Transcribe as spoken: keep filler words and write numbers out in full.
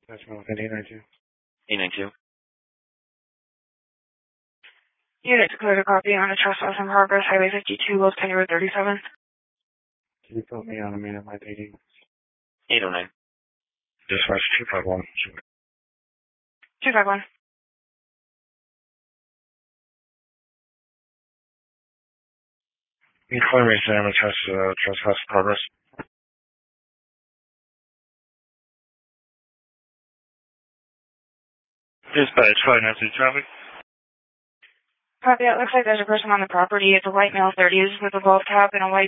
That's one within eight nine two. eight nine two. Unit declared a copy on a trespass in progress, Highway fifty-two, Los County Road thirty-seven. Can you put me on a minute, my eighty? eight oh nine. Dispatch two five one. two five one. Information damage has uh, trespass in progress. Dispatch five nine two traffic. Copy, it looks like there's a person on the property. It's a white male thirties with a bald cap and a white